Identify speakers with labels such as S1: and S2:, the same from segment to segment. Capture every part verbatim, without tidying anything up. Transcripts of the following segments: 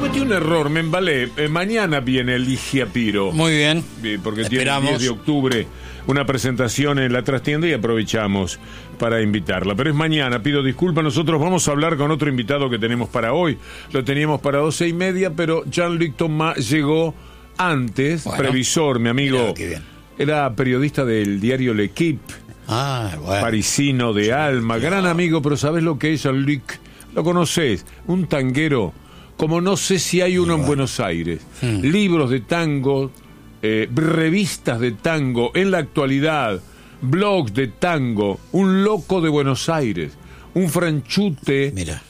S1: Cometí un error, me embalé. Eh, mañana viene el Ligia Piro.
S2: Muy bien.
S1: Eh, porque
S2: Esperamos.
S1: tiene el diez de octubre una presentación en la trastienda y aprovechamos para invitarla. Pero es mañana, pido disculpas. Nosotros vamos a hablar con otro invitado que tenemos para hoy. Lo teníamos para doce y media, pero Jean-Luc Thomas llegó antes. Bueno, previsor, mi amigo.
S2: Mirá, qué bien.
S1: Era periodista del diario L'Equipe.
S2: Ah, bueno.
S1: Parisino de alma, gran amigo, pero ¿sabes lo que es Jean-Luc? Lo conoces, un tanguero, como no sé si hay uno en Buenos Aires. Hmm. Libros de tango, eh, revistas de tango, en la actualidad, blogs de tango, un loco de Buenos Aires, un franchute
S2: Mira.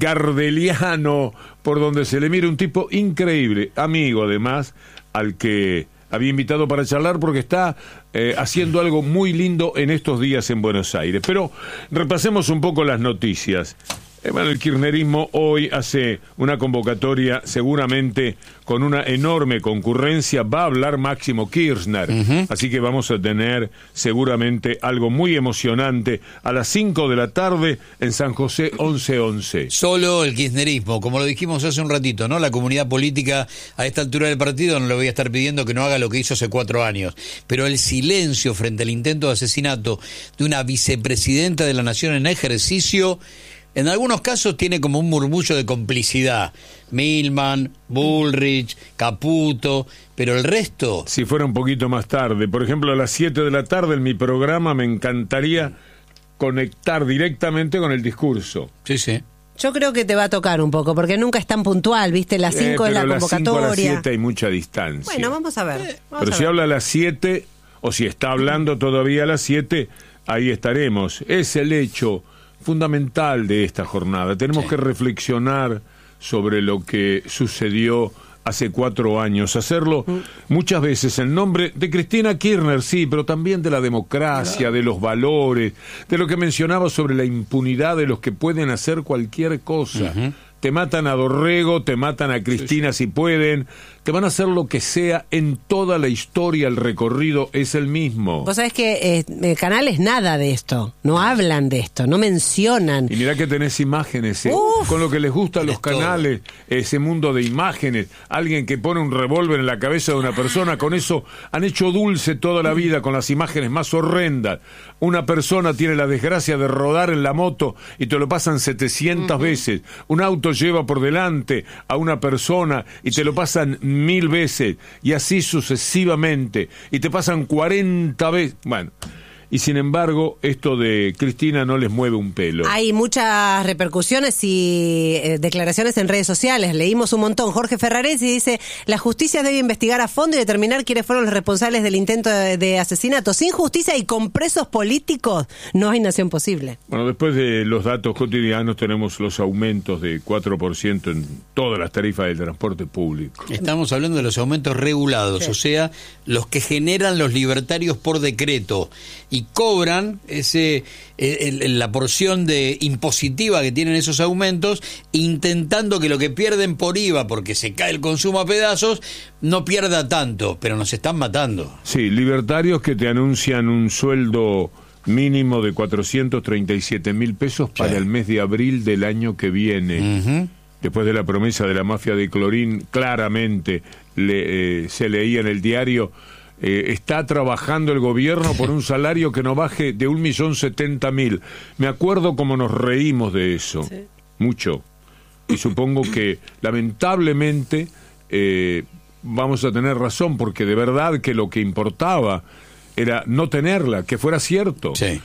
S1: gardeliano, por donde se le mire, un tipo increíble, amigo además, al que había invitado para charlar porque está eh, haciendo algo muy lindo en estos días en Buenos Aires. Pero repasemos un poco las noticias. Eh, bueno, el kirchnerismo hoy hace una convocatoria seguramente con una enorme concurrencia. Va a hablar Máximo Kirchner, uh-huh. Así que vamos a tener seguramente algo muy emocionante a las cinco de la tarde en San José once once.
S2: Solo el kirchnerismo, como lo dijimos hace un ratito, ¿no? La comunidad política a esta altura del partido no le voy a estar pidiendo que no haga lo que hizo hace cuatro años, pero el silencio frente al intento de asesinato de una vicepresidenta de la Nación en ejercicio, en algunos casos tiene como un murmullo de complicidad. Milman, Bullrich, Caputo, pero el resto...
S1: Si fuera un poquito más tarde, por ejemplo a las siete de la tarde en mi programa, me encantaría conectar directamente con el discurso.
S2: Sí, sí.
S3: Yo creo que te va a tocar un poco, porque nunca es tan puntual, ¿viste? Las cinco eh, es la convocatoria.
S1: Las cinco a las siete hay mucha distancia.
S3: Bueno, vamos a ver.
S1: Eh,
S3: vamos
S1: pero
S3: a
S1: si
S3: ver.
S1: habla a las siete, o si está hablando todavía a las siete, ahí estaremos. Es el hecho fundamental de esta jornada. Tenemos sí. que reflexionar sobre lo que sucedió hace cuatro años, hacerlo mm. muchas veces en nombre de Cristina Kirchner, sí, pero también de la democracia, claro. de los valores, de lo que mencionaba sobre la impunidad de los que pueden hacer cualquier cosa. Uh-huh. Te matan a Dorrego, te matan a Cristina sí, sí. si pueden, te van a hacer lo que sea en toda la historia, el recorrido es el mismo.
S3: Vos sabés que eh, el canal es nada de esto, no hablan de esto, no mencionan.
S1: Y mirá que tenés imágenes, eh, con lo que les gusta a los canales, ese mundo de imágenes, alguien que pone un revólver en la cabeza de una persona, con eso han hecho dulce toda la vida con las imágenes más horrendas. Una persona tiene la desgracia de rodar en la moto y te lo pasan setecientas uh-huh. veces, un auto lleva por delante a una persona y te lo pasan mil veces y así sucesivamente y te pasan cuarenta veces. Bueno, y sin embargo esto de Cristina no les mueve un pelo.
S3: Hay muchas repercusiones y eh, declaraciones en redes sociales, leímos un montón. Jorge Ferraresi dice: la justicia debe investigar a fondo y determinar quiénes fueron los responsables del intento de, de asesinato. Sin justicia y con presos políticos no hay nación posible.
S1: Bueno, después de los datos cotidianos tenemos los aumentos de cuatro por ciento en todas las tarifas del transporte público.
S2: Estamos hablando de los aumentos regulados, sí. o sea, los que generan los libertarios por decreto y cobran ese el, el, la porción de impositiva que tienen esos aumentos, intentando que lo que pierden por I V A, porque se cae el consumo a pedazos, no pierda tanto, pero nos están matando.
S1: Sí, libertarios que te anuncian un sueldo mínimo de cuatrocientos treinta y siete mil pesos para sí. el mes de abril del año que viene. Uh-huh. Después de la promesa de la mafia de Clorín, claramente le, eh, se leía en el diario... Eh, está trabajando el gobierno por un salario que no baje de un millón setenta mil. Me acuerdo cómo nos reímos de eso, sí. mucho. Y supongo que lamentablemente eh, vamos a tener razón, porque de verdad que lo que importaba era no tenerla, que fuera cierto.
S2: Sí.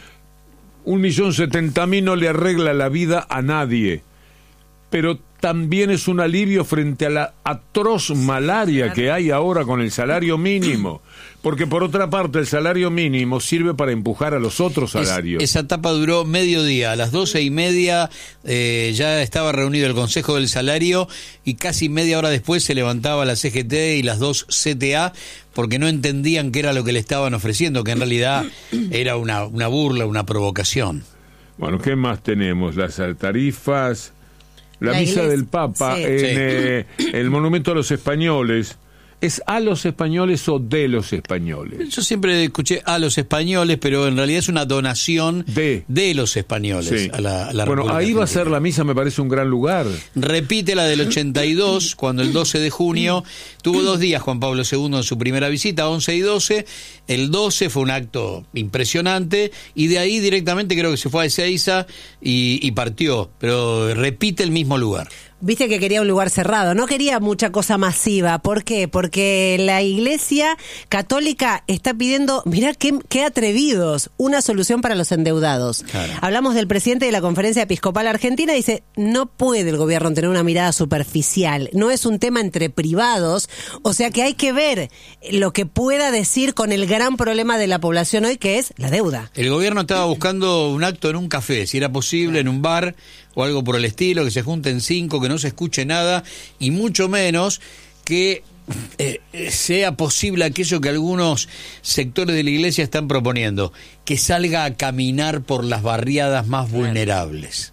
S1: Un millón setenta mil no le arregla la vida a nadie, pero también es un alivio frente a la atroz malaria que hay ahora con el salario mínimo, porque por otra parte el salario mínimo sirve para empujar a los otros salarios.
S2: Es, esa etapa duró medio día, a las doce y media eh, ya estaba reunido el Consejo del Salario y casi media hora después se levantaba la C G T y las dos C T A porque no entendían qué era lo que le estaban ofreciendo, que en realidad era una, una burla, una provocación.
S1: Bueno, ¿qué más tenemos? Las tarifas... La, la misa iglesia, del Papa,
S3: sí,
S1: en
S3: sí.
S1: Eh, el monumento a los españoles, ¿Es a los españoles o de los españoles?
S2: Yo siempre escuché a los españoles, pero en realidad es una donación
S1: de,
S2: de los españoles
S1: sí.
S2: a la, a la
S1: Bueno,
S2: República
S1: ahí
S2: Argentina.
S1: va a ser la misa, me parece un gran lugar.
S2: Repite la del ochenta y dos, cuando el doce de junio tuvo dos días Juan Pablo segundo en su primera visita, once y doce. El doce fue un acto impresionante y de ahí directamente creo que se fue a Ezeiza y, y partió, pero repite el mismo lugar.
S3: Viste que quería un lugar cerrado, no quería mucha cosa masiva. ¿Por qué? Porque la Iglesia Católica está pidiendo, mirá qué, qué atrevidos, una solución para los endeudados.
S2: Claro.
S3: Hablamos del presidente de la Conferencia Episcopal Argentina, dice, no puede el gobierno tener una mirada superficial, no es un tema entre privados, o sea que hay que ver lo que pueda decir con el gran problema de la población hoy, que es la deuda.
S2: El gobierno estaba buscando un acto en un café, si era posible, en un bar o algo por el estilo, que se junten cinco, que no se escuche nada, y mucho menos que eh, sea posible aquello que algunos sectores de la iglesia están proponiendo, que salga a caminar por las barriadas más vulnerables.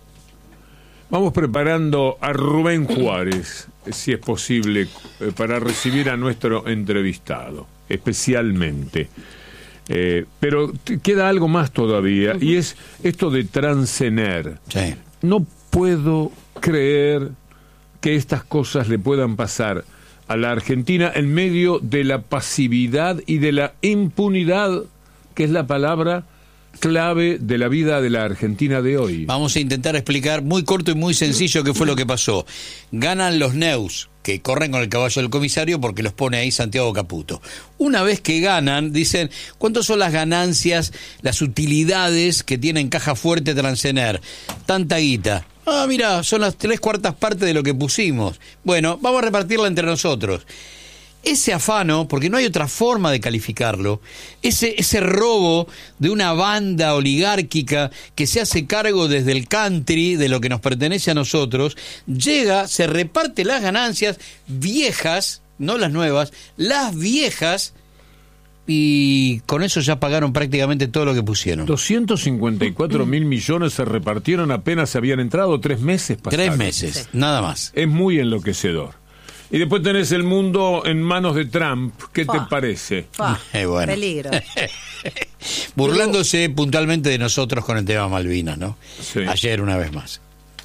S1: Vamos preparando a Rubén Juárez, si es posible, eh, para recibir a nuestro entrevistado, especialmente. Eh, pero te queda algo más todavía, uh-huh. y es esto de Transener.
S2: Sí.
S1: No puedo creer que estas cosas le puedan pasar a la Argentina en medio de la pasividad y de la impunidad, que es la palabra clave de la vida de la Argentina de hoy.
S2: Vamos a intentar explicar muy corto y muy sencillo qué fue lo que pasó. Ganan los Neus, que corren con el caballo del comisario porque los pone ahí Santiago Caputo. Una vez que ganan, dicen, ¿cuántas son las ganancias, las utilidades que tiene en caja fuerte Transener? Tanta guita. Ah, mira, son las tres cuartas partes de lo que pusimos. Bueno, vamos a repartirla entre nosotros. Ese afano, porque no hay otra forma de calificarlo, ese, ese robo de una banda oligárquica que se hace cargo desde el country de lo que nos pertenece a nosotros, llega, se reparte las ganancias viejas, no las nuevas, las viejas, y con eso ya pagaron prácticamente todo lo que pusieron.
S1: doscientos cincuenta y cuatro mil millones se repartieron apenas se habían entrado, tres meses pasaron.
S2: Tres meses, sí. Nada más.
S1: Es muy enloquecedor. Y después tenés el mundo en manos de Trump. ¿Qué te
S3: Fua.
S1: parece?
S3: Fua.
S2: Eh, bueno.
S3: Peligro.
S2: Burlándose puntualmente de nosotros con el tema Malvinas, ¿no?
S1: Sí.
S2: Ayer una vez más.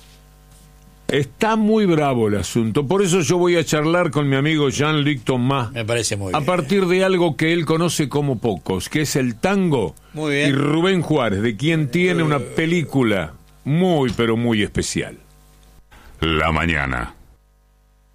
S1: Está muy bravo el asunto. Por eso yo voy a charlar con mi amigo Jean-Luc Thomas.
S2: Me parece muy
S1: a
S2: bien.
S1: A partir de algo que él conoce como pocos, que es el tango.
S2: Muy bien.
S1: Y Rubén Juárez, de quien tiene una película muy, pero muy especial.
S4: La mañana.